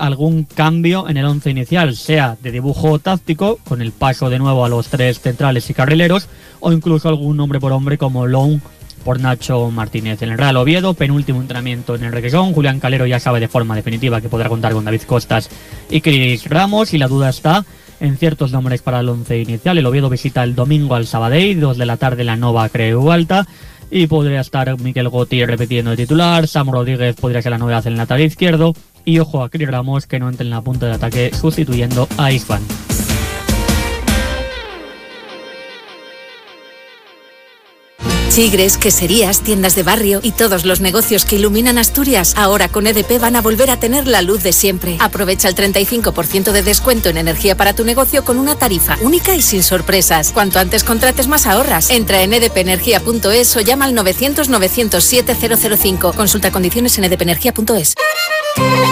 algún cambio en el once inicial, sea de dibujo táctico, con el paso de nuevo a los 3 centrales y carrileros, o incluso algún hombre por hombre como Loun por Nacho Martínez. En el Real Oviedo, penúltimo entrenamiento en el requesón, Julián Calero ya sabe de forma definitiva que podrá contar con David Costas y Cris Ramos, y la duda está en ciertos nombres para el once inicial. El Oviedo visita el domingo al Sabadell, 2 de la tarde la Nova Creu Alta, y podría estar Miquel Goti repitiendo de titular. Sam Rodríguez podría ser la novedad en el lateral izquierdo, y ojo a Cris Ramos, que no entre en la punta de ataque sustituyendo a Isfan. Chigres, queserías, tiendas de barrio y todos los negocios que iluminan Asturias, ahora con EDP van a volver a tener la luz de siempre. Aprovecha el 35% de descuento en energía para tu negocio con una tarifa única y sin sorpresas. Cuanto antes contrates, más ahorras. Entra en edpenergia.es o llama al 900 907 005. Consulta condiciones en edpenergia.es.